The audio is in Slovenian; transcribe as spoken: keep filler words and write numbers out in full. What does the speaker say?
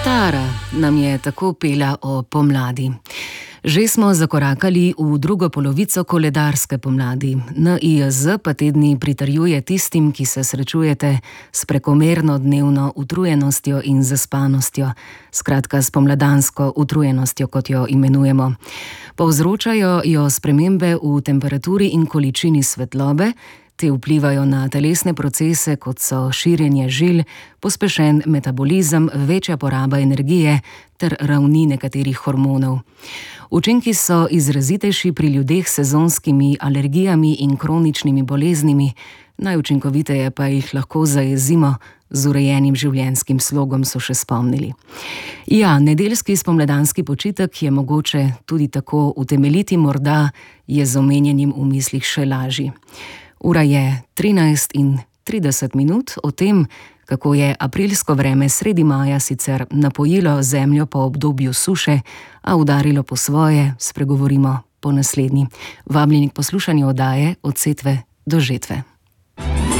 Tara nam je tako pela o pomladi. Že smo zakorakali v drugo polovico koledarske pomladi. N I J Z pa te dni pritrjuje tistim, ki se srečujete s prekomerno dnevno utrujenostjo in zaspanostjo, skratka s pomladansko utrujenostjo, kot jo imenujemo. Povzročajo jo spremembe v temperaturi in količini svetlobe. Te vplivajo na telesne procese, kot so širjenje žil, pospešen metabolizem, večja poraba energije ter ravni nekaterih hormonov. Učinki so izrazitejši pri ljudeh s sezonskimi alergijami in kroničnimi boleznimi, najučinkoviteje pa jih lahko zajezimo z urejenim življenjskim slogom, so še spomnili. Ja, nedeljski spomladanski počitek je mogoče tudi tako utemeljiti, morda je z omenjenim v mislih še lažji. Ura je trinajst in trideset minut, o tem, kako je aprilsko vreme sredi maja sicer napojilo zemljo po obdobju suše, a udarilo po svoje, spregovorimo po naslednji. Vabljeni k poslušanju oddaje Od setve do žetve.